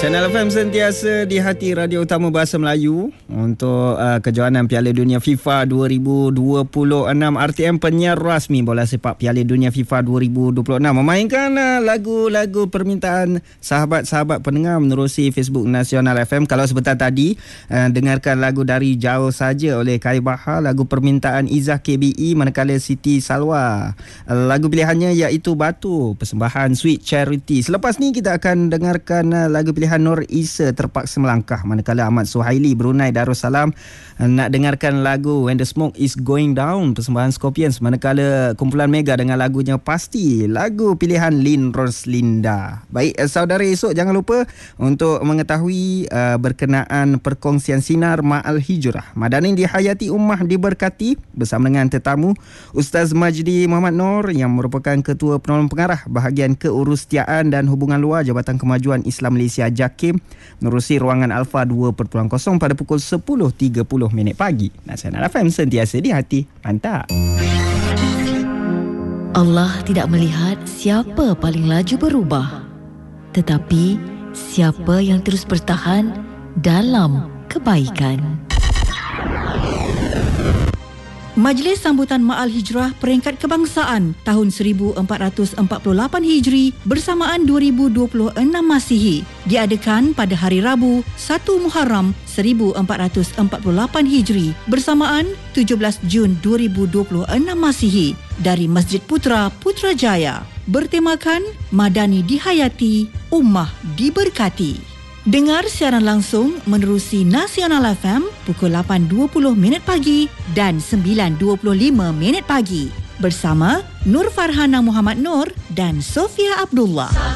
Channel FM sentiasa di hati radio utama bahasa Melayu untuk kejohanan Piala Dunia FIFA 2026. RTM penyiar rasmi bola sepak Piala Dunia FIFA 2026 memainkan lagu-lagu permintaan sahabat-sahabat pendengar menerusi Facebook Nasional FM. Kalau sebentar tadi dengarkan lagu Dari Jauh Saja oleh Kai Bahar, lagu permintaan Izzah KBE, manakala Siti Salwa lagu pilihannya iaitu Batu, persembahan Sweet Charity. Selepas ni kita akan dengarkan lagu pilihan Nur Isa, Terpaksa Melangkah, manakala Ahmad Suhaili, Brunei Darussalam nak dengarkan lagu When the Smoke is Going Down, persembahan Scorpions, manakala kumpulan Mega dengan lagunya Pasti, lagu pilihan Lin Roslinda. Baik, saudara, esok jangan lupa untuk mengetahui berkenaan perkongsian Sinar Ma'al Hijrah. Madanin dihayati, ummah diberkati, bersama dengan tetamu Ustaz Majdi Muhammad Noor yang merupakan Ketua Penolong Pengarah Bahagian Keurustiaan dan Hubungan Luar Jabatan Kemajuan Islam Malaysia JAKIM, menerusi ruangan Alpha 2.0 pada pukul 10.30 pagi. Nasional FM sentiasa di hati. Mantap. Allah tidak melihat siapa paling laju berubah, tetapi siapa yang terus bertahan dalam kebaikan. Majlis Sambutan Ma'al Hijrah Peringkat Kebangsaan tahun 1448 Hijri bersamaan 2026 Masihi diadakan pada hari Rabu 1 Muharram 1448 Hijri bersamaan 17 Jun 2026 Masihi dari Masjid Putra Putrajaya, bertemakan Madani dihayati, ummah diberkati. Dengar siaran langsung menerusi Nasional FM pukul 8.20 pagi dan 9.25 pagi bersama Nur Farhana Muhammad Noor dan Sofia Abdullah.